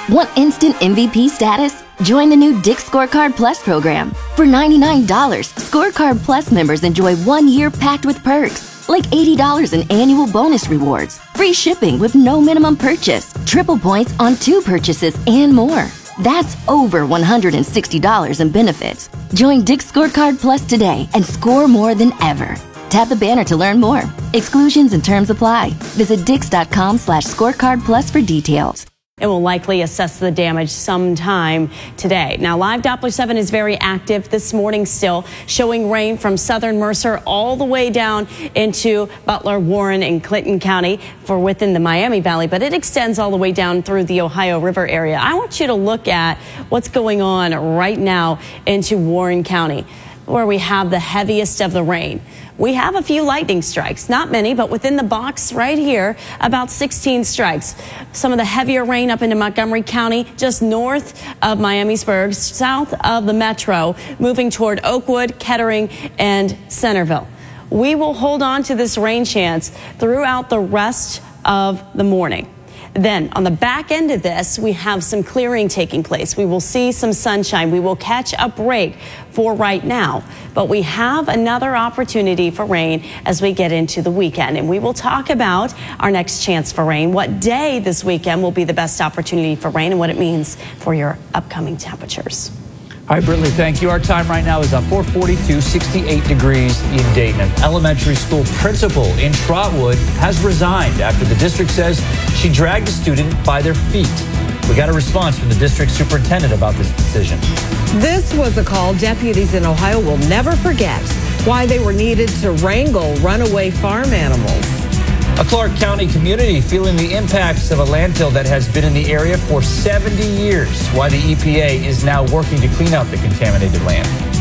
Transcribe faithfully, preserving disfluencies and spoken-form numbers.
Want instant M V P status? Join the new Dick's Scorecard Plus program. For ninety-nine dollars, Scorecard Plus members enjoy one year packed with perks, like eighty dollars in annual bonus rewards, free shipping with no minimum purchase, triple points on two purchases, and more. That's over one hundred sixty dollars in benefits. Join Dick's Scorecard Plus today and score more than ever. Tap the banner to learn more. Exclusions and terms apply. Visit dix.com slash scorecard plus for details. It will likely assess the damage sometime today. Now, Live Doppler seven is very active this morning still, showing rain from southern Mercer all the way down into Butler, Warren, and Clinton County for within the Miami Valley, but it extends all the way down through the Ohio River area. I want you to look at what's going on right now into Warren County, where we have the heaviest of the rain. We have a few lightning strikes, not many, but within the box right here, about sixteen strikes. Some of the heavier rain up into Montgomery County, just north of Miamisburg, south of the metro, moving toward Oakwood, Kettering, and Centerville. We will hold on to this rain chance throughout the rest of the morning. Then on the back end of this, we have some clearing taking place. We will see some sunshine. We will catch a break for right now, but we have another opportunity for rain as we get into the weekend. And we will talk about our next chance for rain, what day this weekend will be the best opportunity for rain, and what it means for your upcoming temperatures. All right, Brittany, thank you. Our time right now is on four forty-two, sixty-eight degrees in Dayton. An elementary school principal in Trotwood has resigned after the district says she dragged a student by their feet. We got a response from the district superintendent about this decision. This was a call deputies in Ohio will never forget, why they were needed to wrangle runaway farm animals. A Clark County community feeling the impacts of a landfill that has been in the area for seventy years. Why the E P A is now working to clean out the contaminated land.